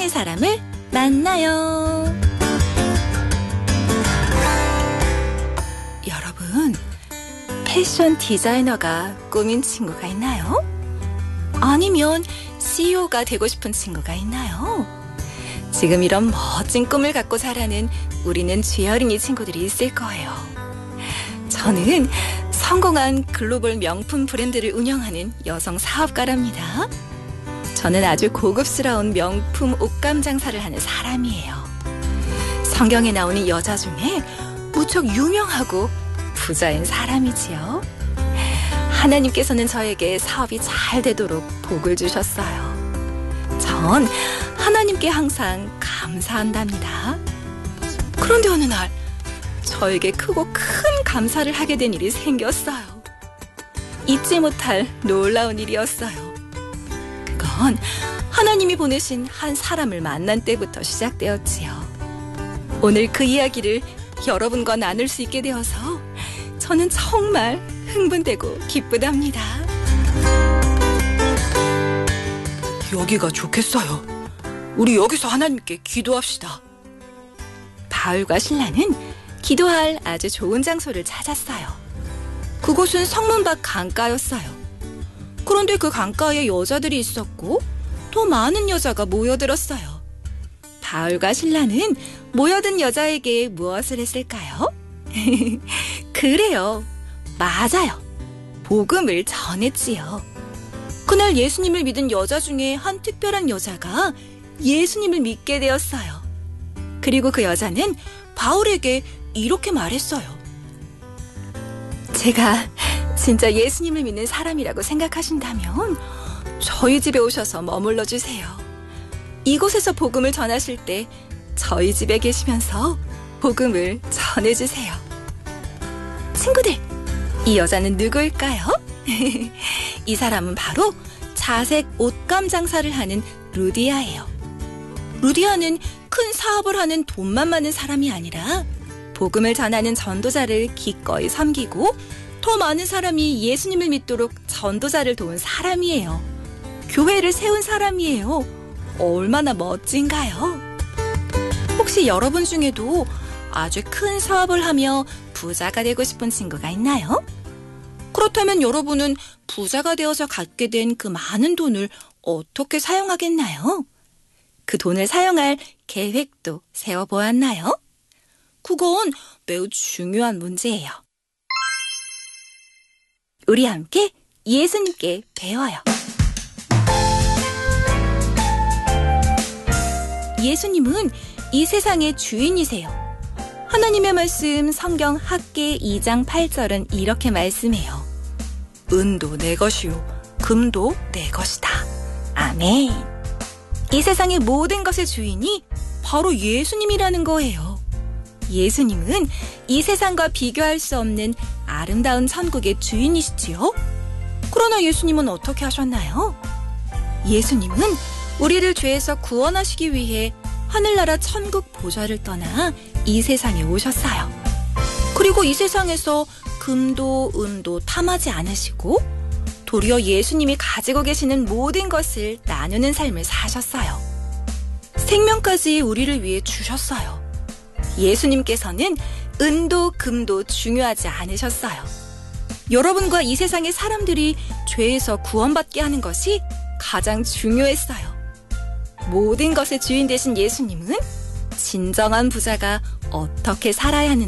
세상의 사람을 만나요. 여러분, 패션 디자이너가 꿈인 친구가 있나요? 아니면 CEO가 되고 싶은 친구가 있나요? 지금 이런 멋진 꿈을 갖고 자라는 우리는 쥐어린이 친구들이 있을 거예요. 저는 성공한 글로벌 명품 브랜드를 운영하는 여성 사업가랍니다. 저는 아주 고급스러운 명품 옷감 장사를 하는 사람이에요. 성경에 나오는 여자 중에 무척 유명하고 부자인 사람이지요. 하나님께서는 저에게 사업이 잘 되도록 복을 주셨어요. 전 하나님께 항상 감사한답니다. 그런데 어느 날 저에게 크고 큰 감사를 하게 된 일이 생겼어요. 잊지 못할 놀라운 일이었어요. 그건 하나님이 보내신 한 사람을 만난 때부터 시작되었지요. 오늘 그 이야기를 여러분과 나눌 수 있게 되어서 저는 정말 흥분되고 기쁘답니다. 여기가 좋겠어요. 우리 여기서 하나님께 기도합시다. 바울과 실라는 기도할 아주 좋은 장소를 찾았어요. 그곳은 성문 밖 강가였어요. 그런데 그 강가에 여자들이 있었고 더 많은 여자가 모여들었어요. 바울과 실라는 모여든 여자에게 무엇을 했을까요? 그래요. 맞아요. 복음을 전했지요. 그날 예수님을 믿은 여자 중에 한 특별한 여자가 예수님을 믿게 되었어요. 그리고 그 여자는 바울에게 이렇게 말했어요. 제가 진짜 예수님을 믿는 사람이라고 생각하신다면 저희 집에 오셔서 머물러 주세요. 이곳에서 복음을 전하실 때 저희 집에 계시면서 복음을 전해주세요. 친구들, 이 여자는 누구일까요? 이 사람은 바로 자색 옷감 장사를 하는 루디아예요. 루디아는 큰 사업을 하는 돈만 많은 사람이 아니라 복음을 전하는 전도자를 기꺼이 섬기고 더 많은 사람이 예수님을 믿도록 전도자를 도운 사람이에요. 교회를 세운 사람이에요. 얼마나 멋진가요? 혹시 여러분 중에도 아주 큰 사업을 하며 부자가 되고 싶은 친구가 있나요? 그렇다면 여러분은 부자가 되어서 갖게 된 그 많은 돈을 어떻게 사용하겠나요? 그 돈을 사용할 계획도 세워보았나요? 그건 매우 중요한 문제예요. 우리 함께 예수님께 배워요. 예수님은 이 세상의 주인이세요. 하나님의 말씀 성경 학개 2장 8절은 이렇게 말씀해요. 은도 내 것이요 금도 내 것이다. 아멘. 이 세상의 모든 것의 주인이 바로 예수님이라는 거예요. 예수님은 이 세상과 비교할 수 없는 아름다운 천국의 주인이시지요. 그러나 예수님은 어떻게 하셨나요? 예수님은 우리를 죄에서 구원하시기 위해 하늘나라 천국 보좌를 떠나 이 세상에 오셨어요. 그리고 이 세상에서 금도 은도 탐하지 않으시고 도리어 예수님이 가지고 계시는 모든 것을 나누는 삶을 사셨어요. 생명까지 우리를 위해 주셨어요. 예수님께서는 은도 금도 중요하지 않으셨어요. 여러분과 이 세상의 사람들이 죄에서 구원받게 하는 것이 가장 중요했어요. 모든 것의 주인 되신 예수님은 진정한 부자가 어떻게 살아야 하는지